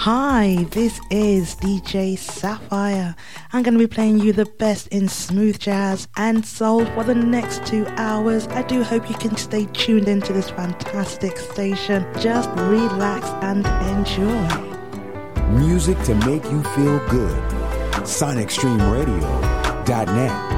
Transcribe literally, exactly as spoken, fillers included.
Hi, this is D J Sapphire. I'm going to be playing you the best in smooth jazz and soul for the next two hours. I do hope you can stay tuned into this fantastic station. Just relax and enjoy. Music to make you feel good. Sonic Stream Radio dot net